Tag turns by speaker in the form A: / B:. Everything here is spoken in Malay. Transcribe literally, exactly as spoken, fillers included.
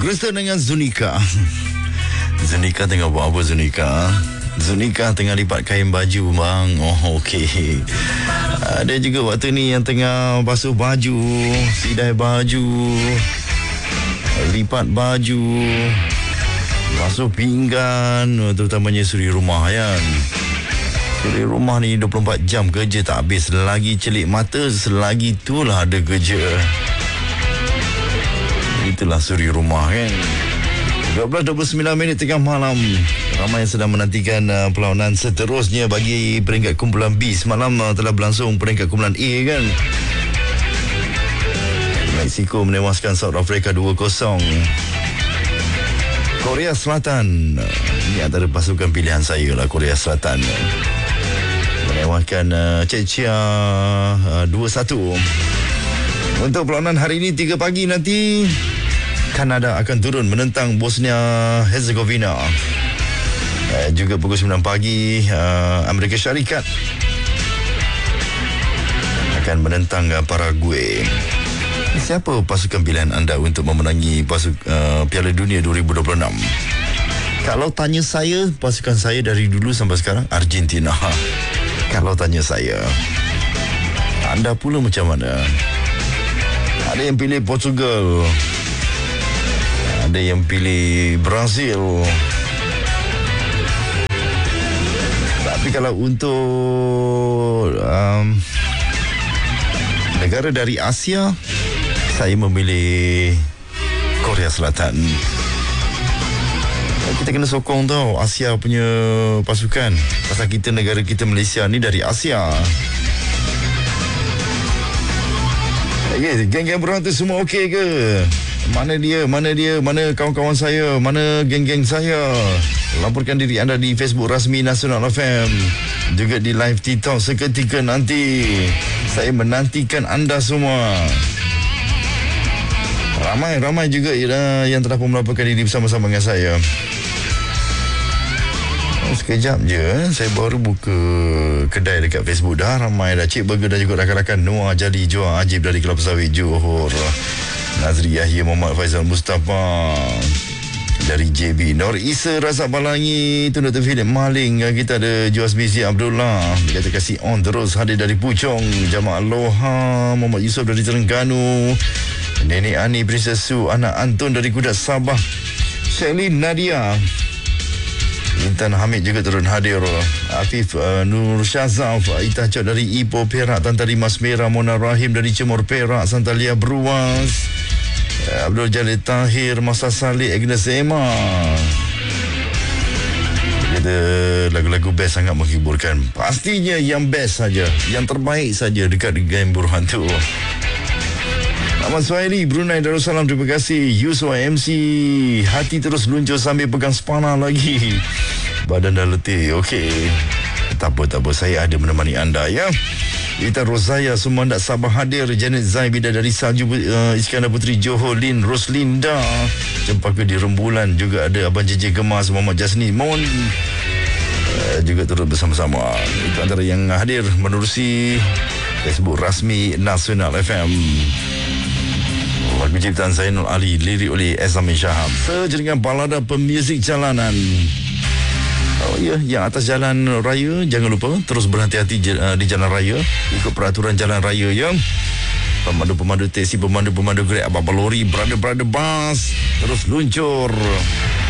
A: Kristen dengan Zunika. Zunika tengah buat apa Zunika? Zunika tengah lipat kain baju bang. Oh okey. Ada juga waktu ni yang tengah basuh baju, sidai baju, lipat baju, basuh pinggan, terutamanya suri rumah kan. Suri rumah ni dua puluh empat jam kerja tak habis. Selagi celik mata, selagi itulah ada kerja. Itulah suri rumah kan. dua belas dua puluh sembilan minit tengah malam. Ramai yang sedang menantikan uh, perlawanan seterusnya bagi peringkat kumpulan B. Semalam uh, telah berlangsung peringkat kumpulan A kan. Mexico menewaskan South Africa dua kosong. Korea Selatan, uh, ini antara pasukan pilihan saya lah, Korea Selatan. Menewaskan uh, Czechia uh, dua satu. Untuk perlawanan hari ini tiga pagi nanti, Kanada akan turun menentang Bosnia Herzegovina. Uh, juga pukul sembilan pagi uh, Amerika Syarikat akan menentang uh, Paraguay. Siapa pasukan pilihan anda untuk memenangi pasuk, uh, Piala Dunia dua ribu dua puluh enam? Kalau tanya saya, pasukan saya dari dulu sampai sekarang Argentina. Kalau tanya saya, anda pula macam mana? Ada yang pilih Portugal, ada yang pilih Brazil. Tapi kalau untuk um, negara dari Asia, saya memilih Korea Selatan. Kita kena sokong tau Asia punya pasukan. Pasal kita, negara kita Malaysia ni dari Asia. Okay, geng-geng berang tu semua okey ke? Mana dia, mana dia, mana kawan-kawan saya, mana geng-geng saya? Laporkan diri anda di Facebook rasmi Nasional F M, juga di live TikTok seketika nanti. Saya menantikan anda semua. Ramai-ramai juga ya, yang telah pun melaporkan diri bersama-sama dengan saya. Oh, sekejap je, saya baru buka kedai dekat Facebook dah. Ramai dah. Cik Burger dan juga rakan-rakan Noah Jadi Joa Ajib dari Kelapa Sawit Johor, Nazri Yahya Muhammad Faizal Mustafa dari J B, Nur Isa Razak Balangi, Tun Doktor Philip Maling. Kita ada Juas Bizi Abdullah, dia kata kasih on terus hadir dari Puchong. Jamaah Aloha Muhammad Yusof dari Terengganu, Nenek Ani Princess Su, anak Antun dari Kudat Sabah, Shelly Nadia, Intan Hamid juga turun hadir. Afif uh, Nur Syazaf, Itah Cok dari Ipoh Perak, Tantari Mas Merah, Mona Rahim dari Cemor Perak, Santalia Bruas, uh, Abdul Jalil Tahir, Masa Salih, Agnes Emma. Kita lagu-lagu best sangat menghiburkan. Pastinya yang best saja, yang terbaik saja dekat game Burhan tu. Ahmad Suhaili, Brunei Darussalam, terima kasih. Yusuf M C, hati terus luncur sambil pegang spana lagi. Badan dah letih. Okey, tak apa, tak apa, saya ada menemani anda ya. Ita Rozaya, semua tak sabar hadir. Janet Zai, Bidadari Salju, uh, Iskandar Putri Johor, Lin Roslinda, Cempaka di Rembulan. Juga ada Abang J J Gemas, Muhammad Jasni Mon, uh, juga turut bersama-sama. Itu antara yang hadir menerusi Facebook rasmi Nasional F M. Lagu ciptaan Zainul Ali, lirik oleh Azamin Shahab. Sejaringan balada pemuzik jalanan. Oh ya, yang atas jalan raya jangan lupa terus berhati-hati uh, di jalan raya, ikut peraturan jalan raya ya. Pemandu-pemandu teksi, pemandu-pemandu Grab, abang lori, brother-brother bus terus luncur.